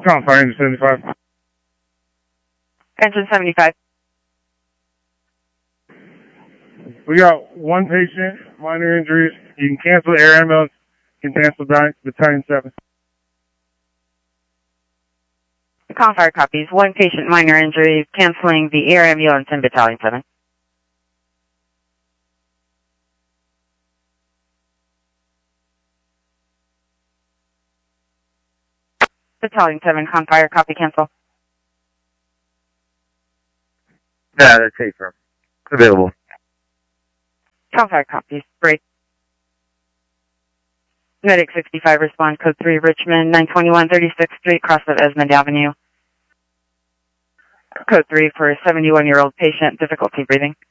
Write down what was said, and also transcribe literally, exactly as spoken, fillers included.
Come on, Fire Engine seventy-five. Engine seventy-five. We got one patient, minor injuries. You can cancel the air ambulance. You can cancel Battalion seven. Call fire copies. One patient, minor injuries. Canceling the air ambulance in Battalion seven. Battalion seven, con fire copy, cancel. Yeah, that's safe, sir. Available. Con fire copies. Break. Medic sixty-five, respond, code three, Richmond, nine twenty-one thirty-sixth Street, cross of Esmond Avenue. Code three for a seventy-one-year-old patient, difficulty breathing.